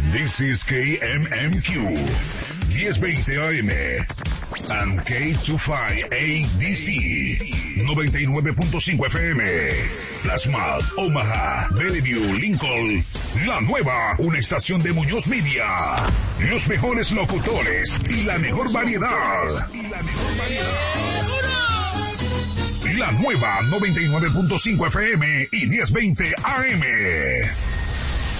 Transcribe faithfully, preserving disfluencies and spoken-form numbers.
This is K M M Q, ten veinte A M, and K veinticinco A D C, noventa y nueve punto cinco F M, Plasma, Omaha, Bellevue, Lincoln, La Nueva, una estación de Muñoz Media, los mejores locutores y la mejor variedad. Y la mejor variedad. La Nueva, noventa y nueve punto cinco F M y diez veinte A M.